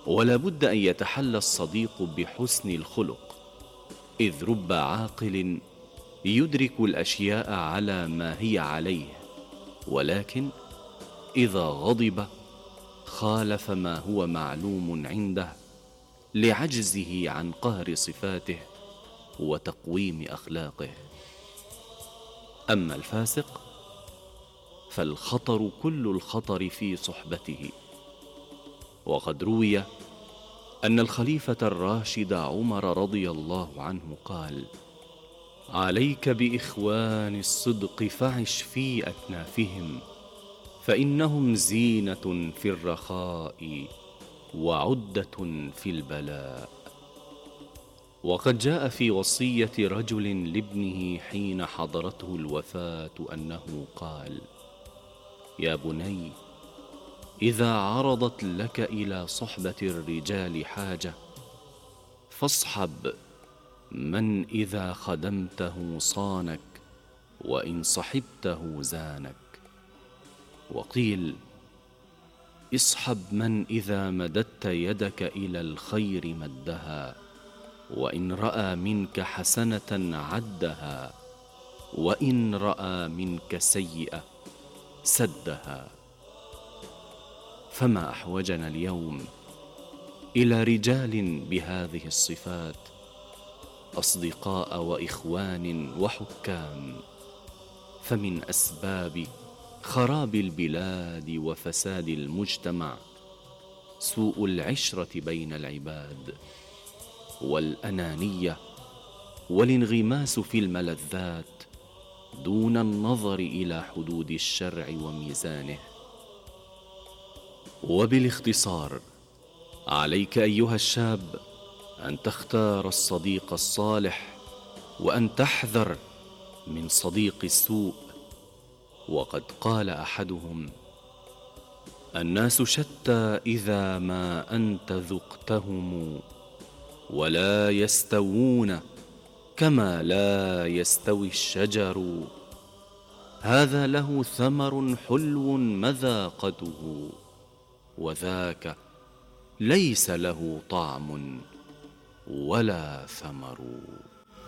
ولا بد أن يتحلى الصديق بحسن الخلق، إذ رب عاقل يدرك الأشياء على ما هي عليه، ولكن إذا غضب خالف ما هو معلوم عنده لعجزه عن قهر صفاته وتقويم أخلاقه. أما الفاسق فالخطر كل الخطر في صحبته. وقد روي أن الخليفة الراشد عمر رضي الله عنه قال: عليك بإخوان الصدق فعش في أكنافهم، فإنهم زينة في الرخاء وعدة في البلاء. وقد جاء في وصية رجل لابنه حين حضرته الوفاة أنه قال: يا بني، إذا عرضت لك إلى صحبة الرجال حاجة فاصحب من إذا خدمته صانك، وإن صحبته زانك. وقيل: اصحب من إذا مددت يدك إلى الخير مدها، وإن رأى منك حسنة عدها، وإن رأى منك سيئة سدها. فما أحوجنا اليوم إلى رجال بهذه الصفات، أصدقاء وإخوان وحكام. فمن أسباب خراب البلاد وفساد المجتمع سوء العشرة بين العباد، والأنانية والانغماس في الملذات دون النظر إلى حدود الشرع وميزانه. وبالاختصار، عليك أيها الشاب أن تختار الصديق الصالح، وأن تحذر من صديق السوء. وقد قال أحدهم: الناس شتى إذا ما أنت ذقتهم، ولا يستوون كما لا يستوي الشجر. هذا له ثمر حلو مذاقته، وذاك ليس له طعم ولا ثمر.